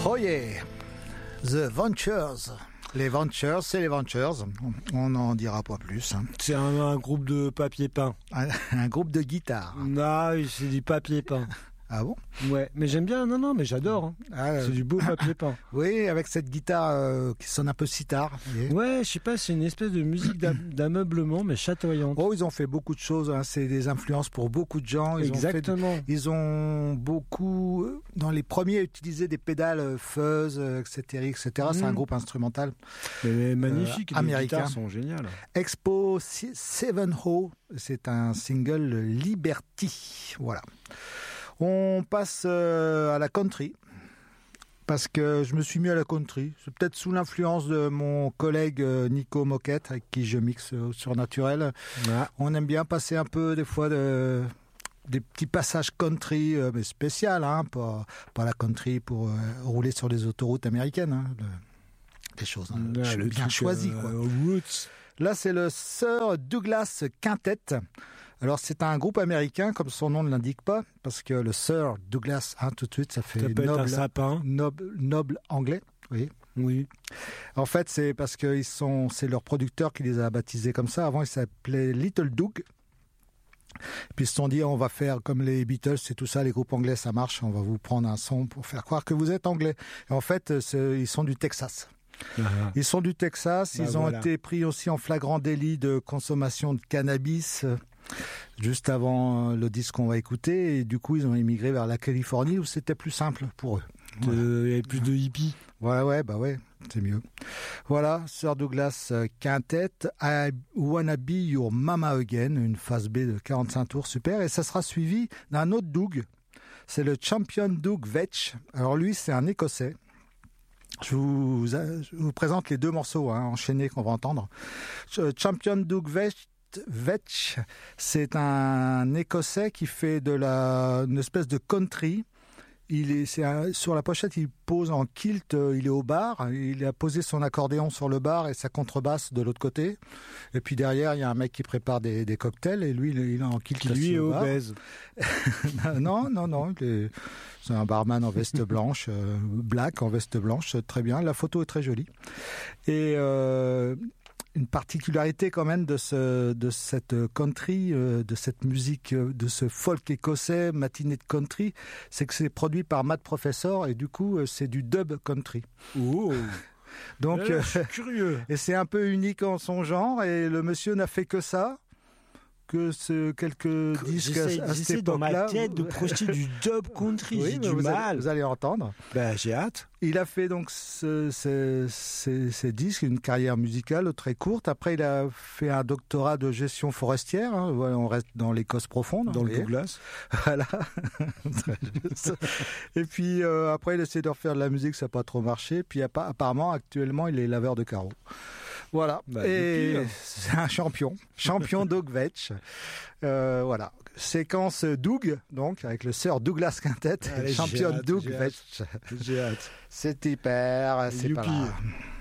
Oh yeah, The Ventures. Les Ventures, c'est les Ventures. On n'en dira pas plus. Hein. C'est un groupe de papier peint. Un groupe de guitare. Non, c'est du papier peint. Ah bon? Ouais, mais j'aime bien. Non, mais j'adore. Hein. C'est du beau papier peint. Oui, avec cette guitare qui sonne un peu sitar. Ouais, je sais pas, c'est une espèce de musique d'ameublement, mais chatoyante. Oh, ils ont fait beaucoup de choses. Hein. C'est des influences pour beaucoup de gens. Exactement. Ils ont beaucoup, dans les premiers, utilisé des pédales fuzz, etc. C'est un groupe instrumental. Mais magnifique. Les américain. guitares sont géniales. Expo 7-Ho, c'est un single Liberty. Voilà. On passe à la country, parce que je me suis mis à la country. C'est peut-être sous l'influence de mon collègue Nico Moquette, avec qui je mixe sur Naturel. Ouais. On aime bien passer un peu, des fois, des petits passages country, mais spécial, hein, pas la country pour rouler sur les autoroutes américaines. Hein, des choses bien choisies. Roots. Là, c'est le Sir Douglas Quintet. Alors, c'est un groupe américain, comme son nom ne l'indique pas, parce que le Sir Douglas, hein, tout de suite, ça fait noble anglais. Oui. En fait, c'est parce que c'est leur producteur qui les a baptisés comme ça. Avant, ils s'appelaient Little Doug. Puis ils se sont dit, on va faire comme les Beatles, c'est tout ça, les groupes anglais, ça marche. On va vous prendre un son pour faire croire que vous êtes anglais. Et en fait, ils sont du Texas. Ils sont du Texas. Ils ont été pris aussi en flagrant délit de consommation de cannabis juste avant le disque qu'on va écouter, et du coup ils ont émigré vers la Californie où c'était plus simple pour eux. Il y avait plus de hippies. Ouais, c'est mieux. Voilà, Sir Douglas Quintet, I Wanna Be Your Mama Again, une phase B de 45 tours, super, et ça sera suivi d'un autre Doug, c'est le Champion Doug Vetch. Alors lui, c'est un Écossais. Je vous présente les deux morceaux enchaînés qu'on va entendre. Champion Doug Vetch, c'est un Écossais qui fait une espèce de country. Sur la pochette, il pose en kilt, il est au bar, il a posé son accordéon sur le bar et sa contrebasse de l'autre côté. Et puis derrière, il y a un mec qui prépare des cocktails et lui, il est en kilt. Qui lui est obèse. Non, c'est un barman en veste blanche, black en veste blanche, très bien. La photo est très jolie. Et une particularité quand même de cette country, de cette musique, de ce folk écossais matinée de country, c'est que c'est produit par Matt Professor et du coup c'est du dub country. Oh. Donc je suis curieux. Et c'est un peu unique en son genre et le monsieur n'a fait que ça. Que quelques disques à cette époque-là. Dans ma tête de projeter du dub country, j'ai du mal. Vous allez entendre. J'ai hâte. Il a fait donc ces disques, une carrière musicale très courte. Après, il a fait un doctorat de gestion forestière. Hein. Voilà, on reste dans l'Écosse profonde. Dans le Douglas. Voilà. Et puis après, il a essayé de refaire de la musique, ça n'a pas trop marché. Puis apparemment, actuellement, il est laveur de carreaux. Voilà, et c'est un champion Doug Vetch. Voilà, séquence Doug, donc avec le Sir Douglas Quintet, champion Doug Vetch. J'ai hâte. C'est hyper, c'est Youpi. pas là.